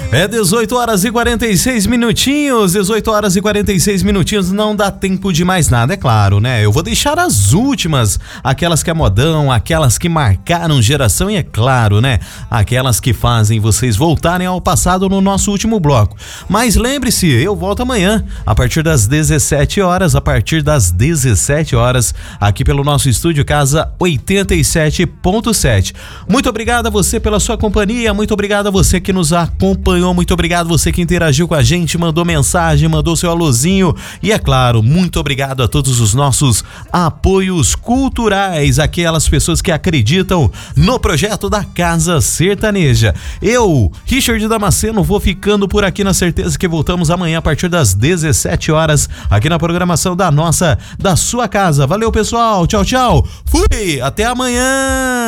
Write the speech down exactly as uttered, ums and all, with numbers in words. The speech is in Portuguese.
É dezoito horas e quarenta e seis minutinhos, dezoito horas e quarenta e seis minutinhos, não dá tempo de mais nada, é claro, né? Eu vou deixar as últimas, aquelas que é modão, aquelas que marcaram geração e é claro, né? Aquelas que fazem vocês voltarem ao passado no nosso último bloco. Mas lembre-se, eu volto amanhã, a partir das dezessete horas, a partir das dezessete horas, aqui pelo nosso estúdio Casa oitenta e sete ponto sete. Muito obrigado a você pela sua companhia, muito obrigado a você que nos acompanhou, muito obrigado você que interagiu com a gente, mandou mensagem, mandou seu alôzinho e é claro, muito obrigado a todos os nossos apoios culturais, aquelas pessoas que acreditam no projeto da Casa Sertaneja. Eu, Richard Damasceno, vou ficando por aqui na certeza que voltamos amanhã a partir das dezessete horas aqui na programação da nossa, da sua casa. Valeu, pessoal, tchau, tchau, fui, até amanhã.